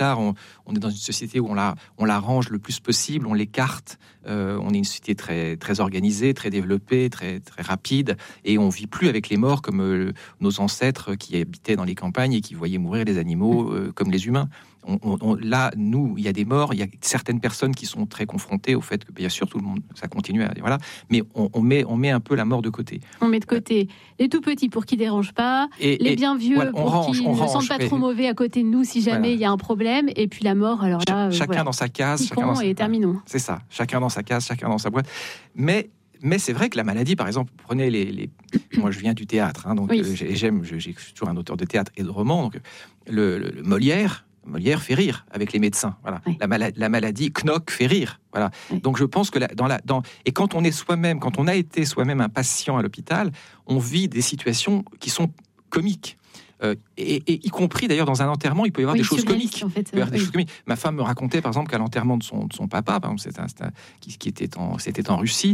tard, on est dans une société où on la range le plus possible, on l'écarte. On est une société très, très organisée, très développée, très, très rapide, et on vit plus avec les morts comme nos ancêtres qui habitaient dans les campagnes et qui voyaient mourir les animaux comme les humains. Là, nous, il y a des morts, il y a certaines personnes qui sont très confrontées au fait que, bien sûr, tout le monde, ça continue, voilà, mais on met un peu la mort de côté. On met de côté les tout petits pour qu'ils ne dérangent pas, les bien vieux pour qu'ils ne sentent pas trop mauvais à côté de nous si jamais il y a un problème, et puis la mort, alors là... chacun dans sa case, et terminons. C'est ça, chacun dans sa case, chacun dans sa boîte. Mais c'est vrai que la maladie, par exemple, prenez moi je viens du théâtre, hein, donc j'ai toujours un auteur de théâtre et de romans, donc le Molière fait rire avec les médecins. Voilà. Oui. La maladie, Knock fait rire. Voilà. Oui. Donc je pense que et quand on est soi-même, quand on a été soi-même un patient à l'hôpital, on vit des situations qui sont comiques. Et y compris d'ailleurs dans un enterrement, il peut y avoir des choses comiques. En fait, des choses comiques. Ma femme me racontait par exemple qu'à l'enterrement de son papa, par exemple, c'était en Russie,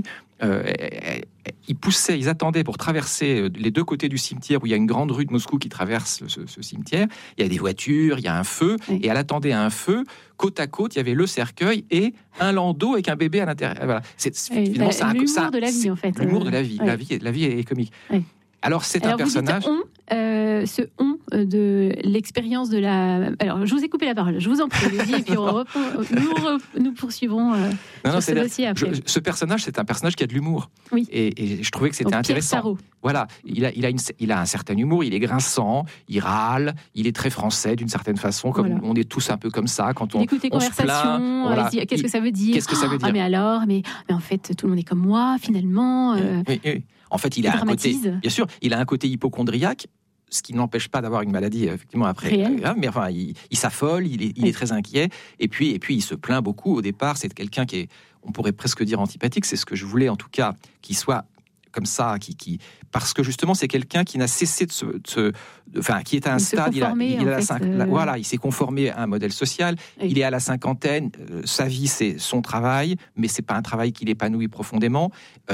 ils attendaient pour traverser les deux côtés du cimetière où il y a une grande rue de Moscou qui traverse ce cimetière. Il y a des voitures, il y a un feu, et elle attendait un feu. Côte à côte, il y avait le cercueil et un landau avec un bébé à l'intérieur. Voilà. L'humour de la vie, en fait. L'humour de la vie. La vie est comique. Oui. Alors, un personnage... ce on de l'expérience de la... Alors, je vous ai coupé la parole, je vous en prie, et puis nous poursuivrons sur ce dossier après. Ce personnage, c'est un personnage qui a de l'humour. Oui. Et je trouvais que c'était intéressant. Voilà, il a un certain humour, il est grinçant, il râle, il est très français d'une certaine façon, comme on est tous un peu comme ça. Quand on écoute les conversations, voilà. Qu'est-ce que ça veut dire ? Qu'est-ce que ça veut dire ? Mais alors, mais en fait, tout le monde est comme moi, finalement. Oui. En fait, il a un côté, bien sûr, il a un côté hypocondriaque, ce qui n'empêche pas d'avoir une maladie effectivement après. Mais enfin, il s'affole, il est très inquiet, et puis il se plaint beaucoup. Au départ, c'est quelqu'un qui est, on pourrait presque dire antipathique. C'est ce que je voulais en tout cas, qu'il soit comme ça, parce que justement c'est quelqu'un qui n'a cessé qui est à un stade, il s'est conformé à un modèle social, il est à la cinquantaine, sa vie c'est son travail, mais c'est pas un travail qui l'épanouit profondément,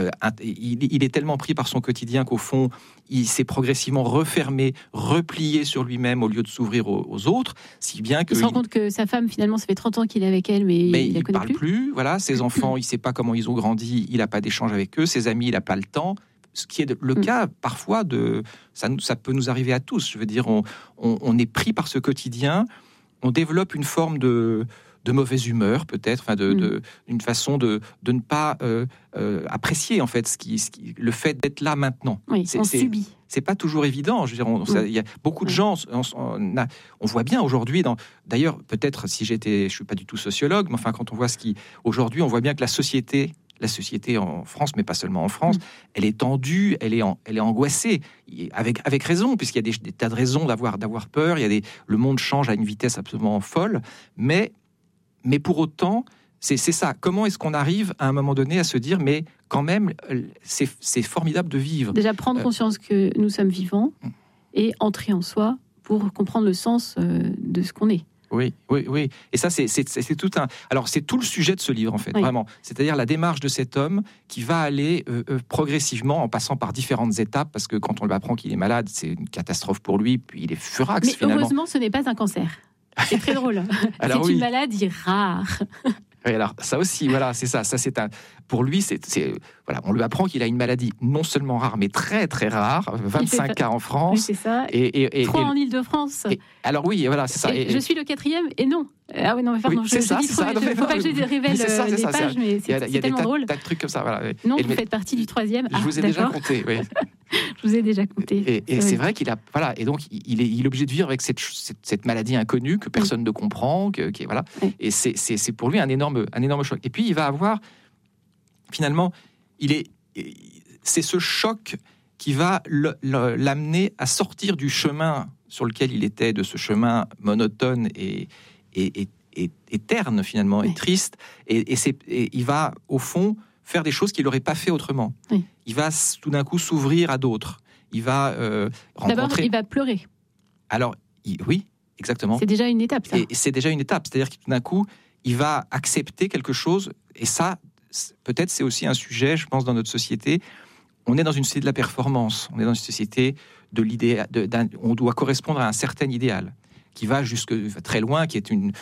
il est tellement pris par son quotidien qu'au fond il s'est progressivement refermé, replié sur lui-même au lieu de s'ouvrir aux autres, si bien que... Il se rend compte que sa femme, finalement, ça fait 30 ans qu'il est avec elle, mais il ne la connaît parle plus. Voilà, ses enfants, il ne sait pas comment ils ont grandi, il n'a pas d'échange avec eux, ses amis, il n'a pas le temps. Ce qui est le cas, parfois, ça peut nous arriver à tous. Je veux dire, on est pris par ce quotidien, on développe une forme de mauvaise humeur, peut-être, une façon de ne pas apprécier, en fait, le fait d'être là maintenant. Oui, on subit. C'est pas toujours évident. Je veux dire, il y a beaucoup de gens. On voit bien aujourd'hui. D'ailleurs, peut-être si je suis pas du tout sociologue, mais enfin, quand on voit aujourd'hui, on voit bien que la société en France, mais pas seulement en France, elle est tendue, elle est angoissée, avec raison, puisqu'il y a des tas de raisons d'avoir peur. Le monde change à une vitesse absolument folle, mais pour autant, c'est ça. Comment est-ce qu'on arrive à un moment donné à se dire, mais quand même, c'est formidable de vivre. Déjà prendre conscience que nous sommes vivants et entrer en soi pour comprendre le sens de ce qu'on est. Oui. Et ça, c'est tout alors, c'est tout le sujet de ce livre, en fait, vraiment. C'est-à-dire la démarche de cet homme qui va aller progressivement, en passant par différentes étapes, parce que quand on lui apprend qu'il est malade, c'est une catastrophe pour lui, puis il est furax, mais finalement. Heureusement, ce n'est pas un cancer. C'est très drôle. C'est une maladie rare. Oui, alors ça aussi, voilà, c'est ça. Ça, pour lui, voilà, on lui apprend qu'il a une maladie non seulement rare, mais très très rare. 25 cas en France. Oui, c'est ça. Et 3 en Île-de-France. Alors oui, voilà, c'est ça. Et je suis le 4e, et non. Ah oui, non, mais pardon, oui, c'est ça. Il ne faut pas que je révèle les pages, mais c'est tellement drôle. Il y a des tas de trucs comme ça, voilà. Non, vous faites partie du 3e. Je vous ai déjà compté, oui. Je vous ai déjà compté. Et c'est vrai qu'il a, voilà, et donc il est obligé de vivre avec cette maladie inconnue que personne ne comprend, voilà. Et c'est pour lui un énorme choc. Et puis il va avoir, finalement, c'est ce choc qui va l'amener à sortir du chemin sur lequel il était, de ce chemin monotone et terne finalement, et triste. Et il va au fond faire des choses qu'il n'aurait pas fait autrement. Oui. Il va tout d'un coup s'ouvrir à d'autres. Il va rencontrer... D'abord, il va pleurer. Alors, oui, exactement. C'est déjà une étape, ça. Et c'est déjà une étape. C'est-à-dire que tout d'un coup, il va accepter quelque chose. Et ça, peut-être, c'est aussi un sujet, je pense, dans notre société. On est dans une société de la performance. On est dans une société de l'idée... on doit correspondre à un certain idéal qui va jusque très loin, qui est